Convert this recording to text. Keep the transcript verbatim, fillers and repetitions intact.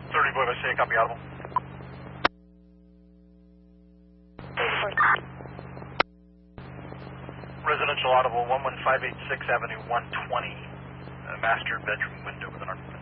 thirty Boy, say copy audible. Residential audible, one one five eight six Avenue one twenty, uh, master bedroom window with an arc.